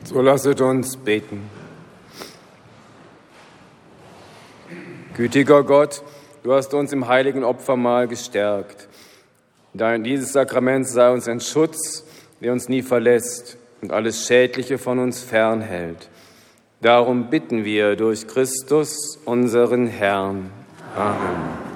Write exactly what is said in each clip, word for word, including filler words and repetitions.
So lasset uns beten. Gütiger Gott, du hast uns im heiligen Opfermahl gestärkt. Dein dieses Sakrament sei uns ein Schutz, der uns nie verlässt und alles Schädliche von uns fernhält. Darum bitten wir durch Christus, unseren Herrn. Amen.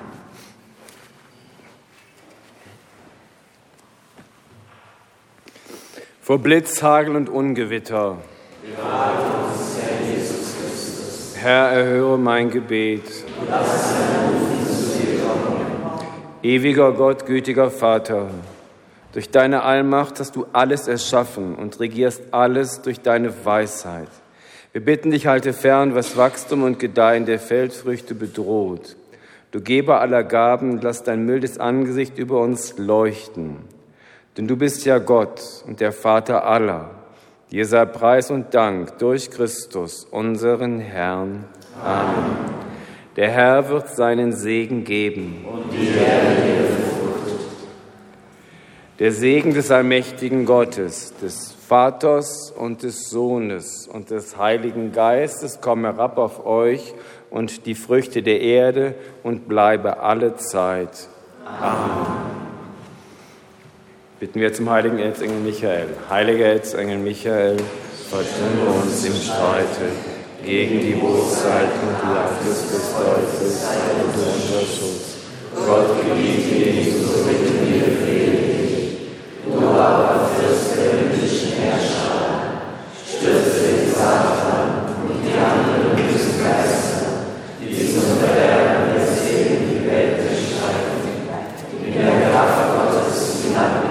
Vor Blitz, Hagel und Ungewitter. Bewahre uns, Herr Jesus Christus. Herr, erhöre mein Gebet. Lass dein Rufen zu dir kommen. Ewiger Gott, gütiger Vater, durch deine Allmacht hast du alles erschaffen und regierst alles durch deine Weisheit. Wir bitten dich, halte fern, was Wachstum und Gedeihen der Feldfrüchte bedroht. Du Geber aller Gaben, lass dein mildes Angesicht über uns leuchten. Denn du bist ja Gott und der Vater aller. Dir sei Preis und Dank durch Christus, unseren Herrn. Amen. Der Herr wird seinen Segen geben. Und die Erde ihre Frucht. Der Segen des allmächtigen Gottes, des Vaters und des Sohnes und des Heiligen Geistes komme herab auf euch und die Früchte der Erde und bleibe alle Zeit. Amen. Bitten wir zum heiligen Erzengel Michael. Heiliger Erzengel Michael, verteidige uns im Streite gegen die Bosheit und Einfluss des Teufels und unser Schutz. Gott gebiete dir zu bitten, wir befehlen dich. Du aber, Fürst der himmlischen Herrscher, stürze den Satan und die anderen bösen Geister, die zum Verderben der Seelen die Welt bestreiten, in der Kraft Gottes hinab.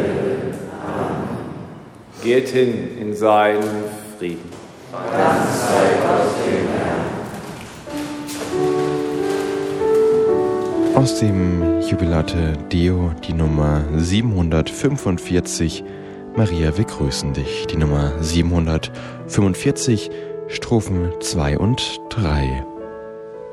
Geht hin in seinen Frieden. Dank sei Gott dem Herrn. Aus dem Jubilate Deo die Nummer siebenhundertfünfundvierzig. Maria, wir grüßen dich. Die Nummer siebenhundertfünfundvierzig, Strophen zwei und drei.